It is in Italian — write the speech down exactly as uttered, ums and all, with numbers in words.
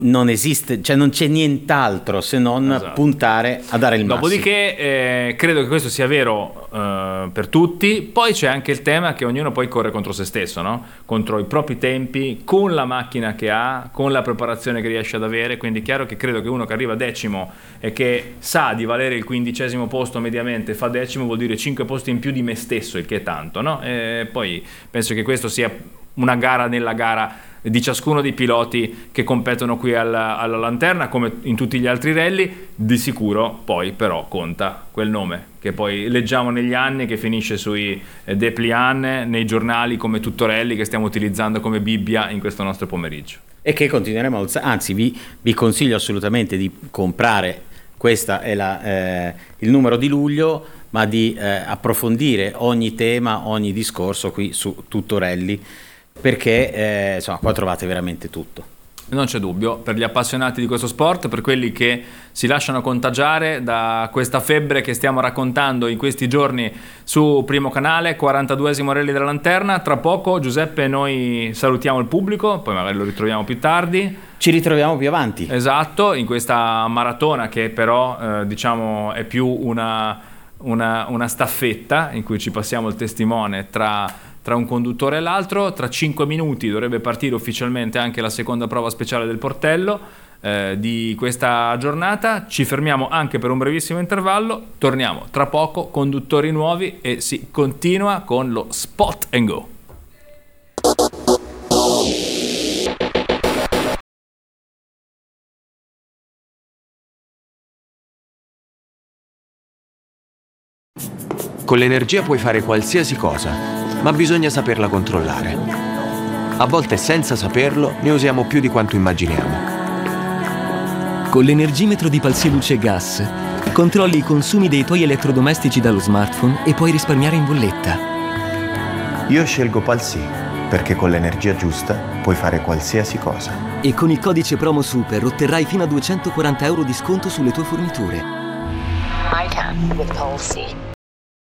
non esiste, cioè non c'è nient'altro se non esatto. puntare a dare il massimo. Dopodiché eh, credo che questo sia vero eh, per tutti. Poi c'è anche il tema che ognuno poi corre contro se stesso, no? Contro i propri tempi, con la macchina che ha, con la preparazione che riesce ad avere. Quindi è chiaro che credo che uno che arriva decimo e che sa di valere il quindicesimo posto mediamente, fa decimo, vuol dire cinque posti in più di me stesso, il che è tanto, no? E poi penso che questo sia una gara nella gara di ciascuno dei piloti che competono qui alla, alla Lanterna, come in tutti gli altri rally. Di sicuro poi però conta quel nome che poi leggiamo negli anni, che finisce sui eh, dépliant, nei giornali come Tuttorelli, che stiamo utilizzando come Bibbia in questo nostro pomeriggio. E che continueremo a usare, anzi vi, vi consiglio assolutamente di comprare, questa è la, eh, il numero di luglio, ma di eh, approfondire ogni tema, ogni discorso qui su Tuttorelli, perché eh, insomma qua trovate veramente tutto. Non c'è dubbio, per gli appassionati di questo sport, per quelli che si lasciano contagiare da questa febbre che stiamo raccontando in questi giorni su Primo Canale, quarantaduesimo Rally della Lanterna. Tra poco, Giuseppe, noi salutiamo il pubblico, poi magari lo ritroviamo più tardi. Ci ritroviamo più avanti. Esatto, in questa maratona che però eh, diciamo è più una, una, una staffetta in cui ci passiamo il testimone tra... tra un conduttore e l'altro. Tra cinque minuti dovrebbe partire ufficialmente anche la seconda prova speciale del portello eh, di questa giornata. Ci fermiamo anche per un brevissimo intervallo, torniamo tra poco, conduttori nuovi, e si continua con lo Spot and Go. Con l'energia puoi fare qualsiasi cosa, ma bisogna saperla controllare. A volte, senza saperlo, ne usiamo più di quanto immaginiamo. Con l'energimetro di Palsy Luce e Gas controlli i consumi dei tuoi elettrodomestici dallo smartphone e puoi risparmiare in bolletta. Io scelgo Palsy perché con l'energia giusta puoi fare qualsiasi cosa. E con il codice promo Super otterrai fino a duecentoquaranta euro di sconto sulle tue forniture. I can with Palsy.